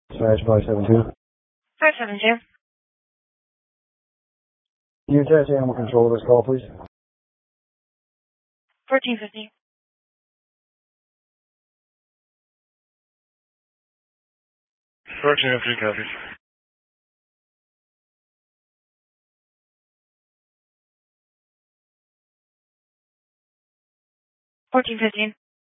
Dispatch 572. 572. Can you attach animal control to this call, please? 1450. 1450 copies. 1415.